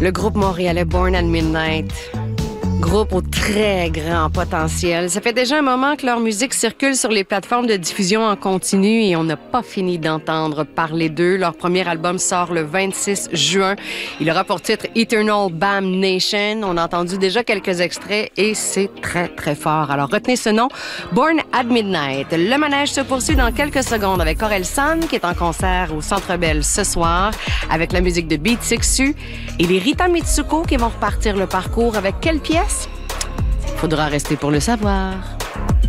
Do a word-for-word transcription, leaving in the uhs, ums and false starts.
Le groupe montréalais Born at Midnight. Groupe au très grand potentiel. Ça fait déjà un moment que leur musique circule sur les plateformes de diffusion en continu et on n'a pas fini d'entendre parler d'eux. Leur premier album sort le vingt-six juin. Il aura pour titre Eternal Bam Nation. On a entendu déjà quelques extraits et c'est très, très fort. Alors retenez ce nom, Born at Midnight. Le manège se poursuit dans quelques secondes avec Orelsan qui est en concert au Centre Bell ce soir avec la musique de Beat Sixu et les Rita Mitsuko qui vont repartir le parcours avec quelle pièce? Faudra rester pour le savoir.